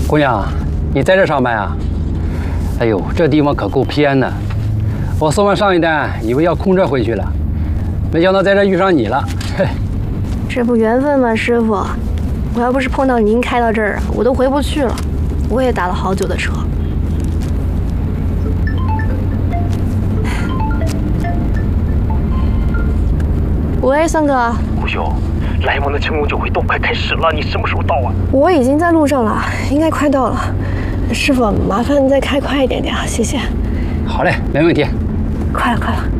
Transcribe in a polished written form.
姑娘，你在这上班啊？哎呦，这地方可够偏的。我送完上一单，以为要空着回去了，没想到在这遇上你了。嘿， 这不缘分吗，师傅？我要不是碰到您开到这儿，我都回不去了。我也打了好久的车。喂，三哥。 顾兄，来往的庆功酒会都快开始了，你什么时候到啊？ 我已经在路上了，应该快到了。师傅，麻烦再开快一点点啊，谢谢。 好嘞，没问题。 快了，快了。